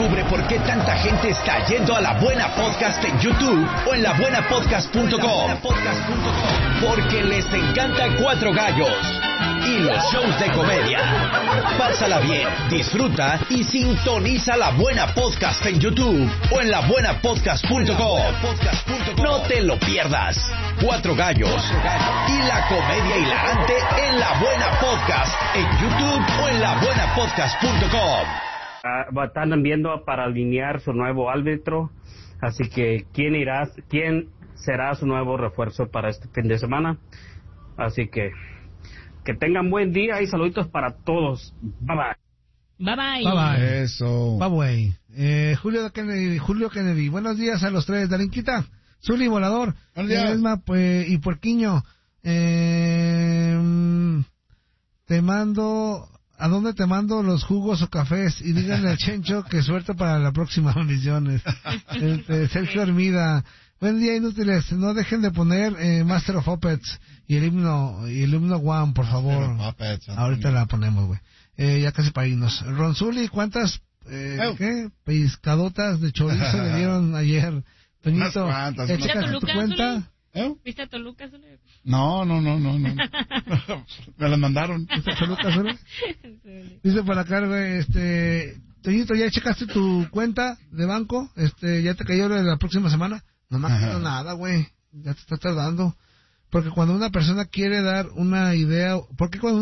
Descubre por qué tanta gente está yendo a La Buena Podcast en YouTube o en labuenapodcast.com. Porque les encanta Cuatro Gallos y los shows de comedia. Pásala bien, disfruta y sintoniza La Buena Podcast en YouTube o en labuenapodcast.com. No te lo pierdas. Cuatro Gallos y la comedia hilarante en La Buena Podcast en YouTube o en labuenapodcast.com. Están viendo para alinear su nuevo árbitro, así que quién será su nuevo refuerzo para este fin de semana. Así que tengan buen día y saluditos para todos. Bye bye. Bye bye. Bye bye. Eso. Bye bye. Julio Kennedy. Buenos días a los tres. Darinquita, Zuli, Volador, Esma, y Puerquiño. Te mando... ¿A dónde te mando los jugos o cafés? Y díganle al Chencho que suerte para la próxima misiones. Sergio Hermida. Buen día, inútiles. No dejen de poner Master of Puppets y el himno One, por favor. Ahorita la ponemos, güey. Ya casi para irnos. Ronzuli, ¿cuántas pescadotas de chorizo le dieron ayer? Toñito, ¿checas tu cuenta? ¿Viste a Toluca, Zuli? No. Me las mandaron. ¿Viste a Toluca, Zuli? Dice por acá, güey, Toñito, ¿ya checaste tu cuenta de banco? ¿Ya te cayó la próxima semana? No me ha quedado nada, güey. Ya te está tardando. Porque cuando una persona quiere dar una idea, o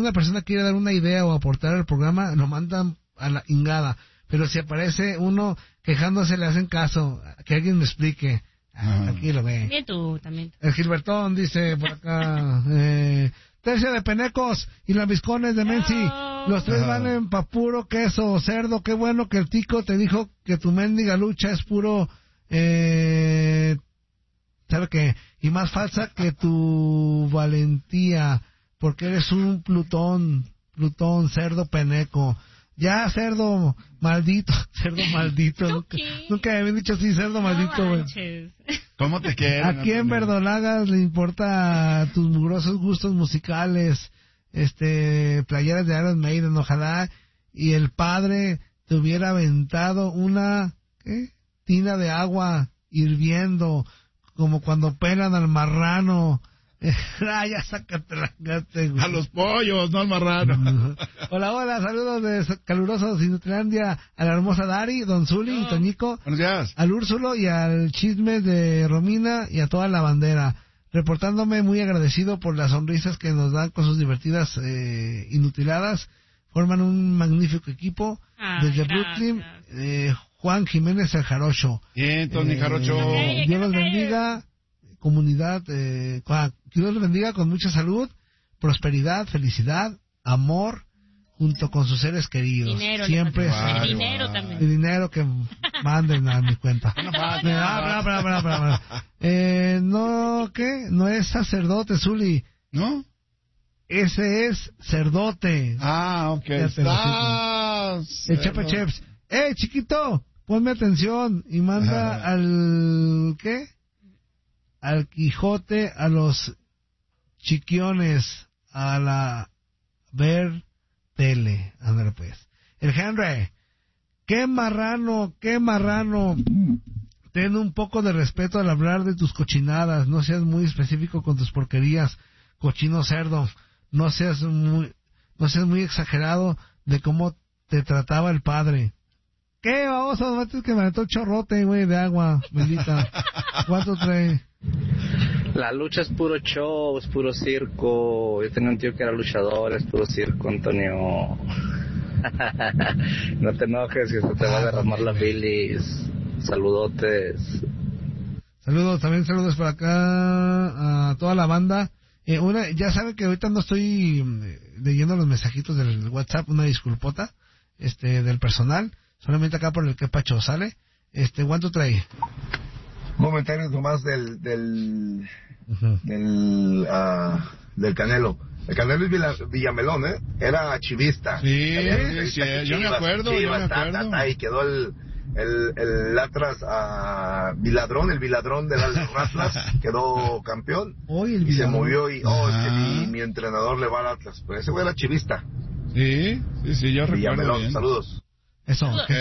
aportar al programa, lo mandan a la ingada. Pero si aparece uno quejándose, le hacen caso. Que alguien me explique. Tranquilo, güey. Bien tú también. El Gilbertón dice por acá, tercia de penecos y lambiscones de Menzi. Los tres valen pa' puro queso, cerdo. Qué bueno que el tico te dijo que tu mendiga lucha es puro, ¿sabe qué? Y más falsa que tu valentía, porque eres un Plutón, cerdo peneco. Ya, cerdo maldito. Nunca me habían dicho así, cerdo maldito, güey. ¿Cómo te quieren? ¿A quién verdolagas le importa tus mugrosos gustos musicales? Playeras de Iron Maiden, ojalá y el padre te hubiera aventado una tina de agua hirviendo, como cuando pelan al marrano. Ya sácate la gata, güey. A los pollos, no al marrano. Hola, saludos de calurosos Inutilandia a la hermosa Dari, Don Zuli y Toñico. Buenos días. Al Úrsulo y al Chisme de Romina y a toda la bandera. Reportándome muy agradecido por las sonrisas que nos dan con sus divertidas inutiladas. Forman un magnífico equipo. Desde Brooklyn, Juan Jiménez el Jarocho. Bien, Tony Jarocho. Dios los bendiga. Comunidad, que Dios les bendiga con mucha salud, prosperidad, felicidad, amor, junto con sus seres queridos. Dinero, siempre dinero también. El dinero que manden a mi cuenta. No es sacerdote, Zuli. ¿No? Ese es cerdote. Ok. El Chepe Cheps. Chiquito, ponme atención y manda al al Quijote, a los chiquiones, a la ver tele. Ándale pues. El Henry, qué marrano. Ten un poco de respeto al hablar de tus cochinadas. No seas muy específico con tus porquerías, cochino cerdo. No seas muy exagerado de cómo te trataba el padre. ¿Qué baboso? No tienes que me aventó el chorrote, güey, de agua, bendita. ¿Cuánto trae? La lucha es puro show, es puro circo. Yo tenía un tío que era luchador, es puro circo, Antonio. No te enojes, que se te va a derramar la bilis. Saludotes. Saludos por acá a toda la banda. Ya saben que ahorita no estoy leyendo los mensajitos del WhatsApp, una disculpota, del personal. Solamente acá por el que Pacho sale. ¿Cuánto trae? Comentario nomás del Canelo. El Canelo es Villamelón, era chivista. Sí, yo me acuerdo. Y quedó el Atlas Viladrón, el Viladrón del Atlas quedó campeón. Y se movió y mi entrenador le va al Atlas. Pero ese güey era chivista. Sí, yo recuerdo Villamelón, bien. saludos. Eso.